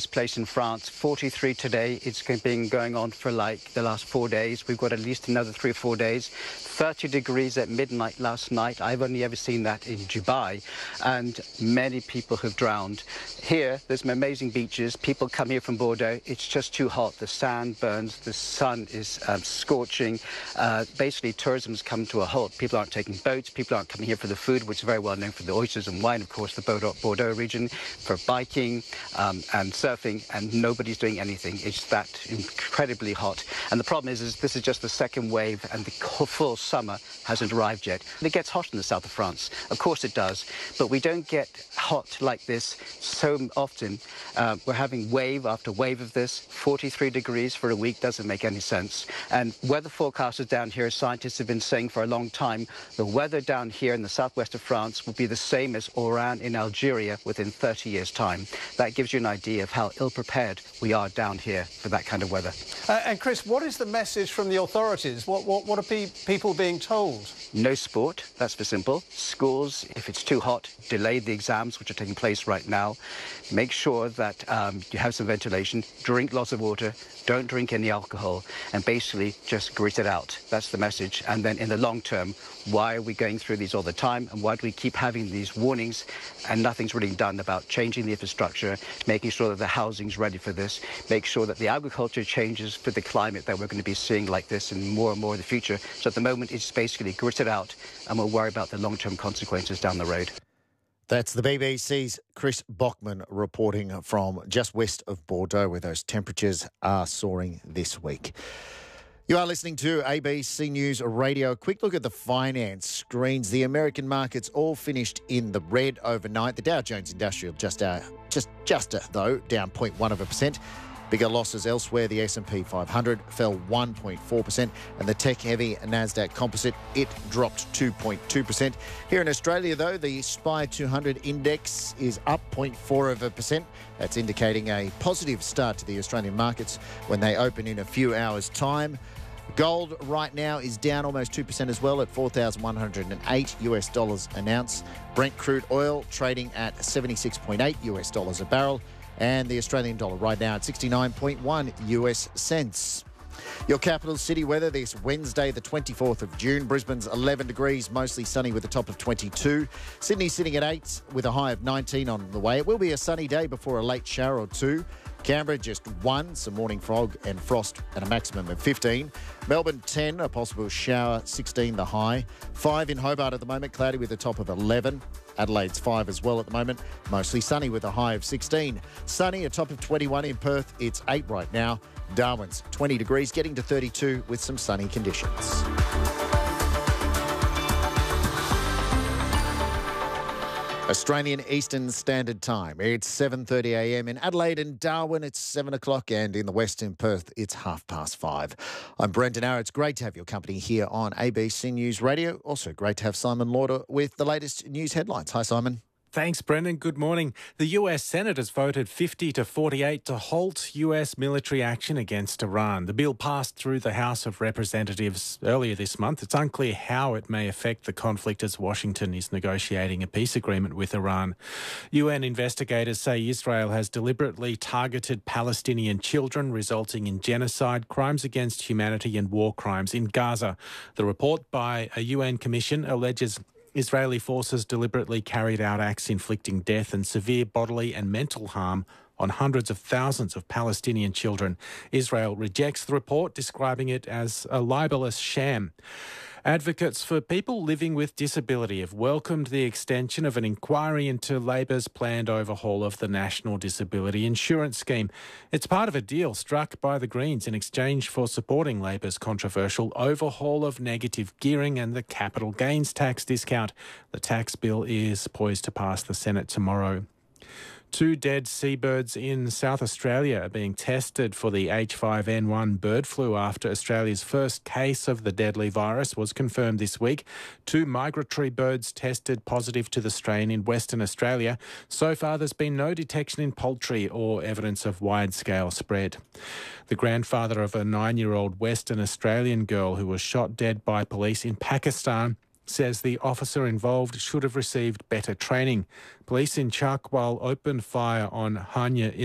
Place in France, 43 today. It's been going on for like the last 4 days. We've got at least another 3 or 4 days. 30 degrees at midnight last night. I've only ever seen that in Dubai, and many people have drowned. Here, there's some amazing beaches. People come here from Bordeaux. It's just too hot. The sand burns. The sun is scorching. Basically, tourism's come to a halt. People aren't taking boats. People aren't coming here for the food, which is very well known for the oysters and wine, of course, the Bordeaux region, for biking and surfing. And nobody's doing anything. It's that incredibly hot. And the problem is this is just the second wave, and the full summer hasn't arrived yet. It gets hot in the south of France. Of course it does. But we don't get hot like this so often. We're having wave after wave of this. 43 degrees for a week doesn't make any sense. And weather forecasters down here, scientists have been saying for a long time, the weather down here in the southwest of France will be the same as Oran in Algeria within 30 years' time. That gives you an idea of how ill-prepared we are down here for that kind of weather. And Chris, what is the message from the authorities? What are people being told? No sport, that's for simple. Schools, if it's too hot, delay the exams which are taking place right now. Make sure that you have some ventilation, drink lots of water, don't drink any alcohol, and basically just grit it out. That's the message. And then in the long term, why are we going through these all the time, and why do we keep having these warnings and nothing's really done about changing the infrastructure, making sure that the housing's ready for this, make sure that the agriculture changes for the climate that we're going to be seeing like this and more in the future. So at the moment, it's basically grit it out, and we'll worry about the long-term consequences down the road. That's the BBC's Chris Bockman reporting from just west of Bordeaux, where those temperatures are soaring this week. You are listening to ABC News Radio. A quick look at the finance screens. The American markets all finished in the red overnight. The Dow Jones Industrial just though, down 0.1%. Bigger losses elsewhere. The S&P 500 fell 1.4%, and the tech-heavy Nasdaq Composite, it dropped 2.2%. Here in Australia, though, the SPI 200 index is up 0.4%. That's indicating a positive start to the Australian markets when they open in a few hours' time. Gold right now is down almost 2% as well at $4,108 an ounce. Brent crude oil trading at $76.8 a barrel. And the Australian dollar right now at 69.1 US cents. Your capital city weather this Wednesday, the 24th of June. Brisbane's 11 degrees, mostly sunny with a top of 22. Sydney sitting at 8 with a high of 19 on the way. It will be a sunny day before a late shower or two. Canberra just 1, some morning fog and frost at a maximum of 15. Melbourne 10, a possible shower, 16 the high. 5 in Hobart at the moment, cloudy with a top of 11. Adelaide's 5 as well at the moment, mostly sunny with a high of 16. Sunny, a top of 21 in Perth, it's 8 right now. Darwin's 20 degrees, getting to 32 with some sunny conditions. Australian Eastern Standard Time. It's 7:30am in Adelaide and Darwin. It's 7 o'clock, and in the Western Perth, it's 5:30. I'm Brendan Arrow. It's great to have your company here on ABC News Radio. Also great to have Simon Lauder with the latest news headlines. Hi, Simon. Thanks, Brendan. Good morning. The US Senate has voted 50-48 to halt US military action against Iran. The bill passed through the House of Representatives earlier this month. It's unclear how it may affect the conflict as Washington is negotiating a peace agreement with Iran. UN investigators say Israel has deliberately targeted Palestinian children, resulting in genocide, crimes against humanity and war crimes in Gaza. The report by a UN commission alleges Israeli forces deliberately carried out acts inflicting death and severe bodily and mental harm on hundreds of thousands of Palestinian children. Israel rejects the report, describing it as a libelous sham. Advocates for people living with disability have welcomed the extension of an inquiry into Labor's planned overhaul of the National Disability Insurance Scheme. It's part of a deal struck by the Greens in exchange for supporting Labor's controversial overhaul of negative gearing and the capital gains tax discount. The tax bill is poised to pass the Senate tomorrow. 2 dead seabirds in South Australia are being tested for the H5N1 bird flu after Australia's first case of the deadly virus was confirmed this week. 2 migratory birds tested positive to the strain in Western Australia. So far, there's been no detection in poultry or evidence of wide-scale spread. The grandfather of a 9-year-old Western Australian girl who was shot dead by police in Pakistan says the officer involved should have received better training. Police in Chakwal opened fire on Hanya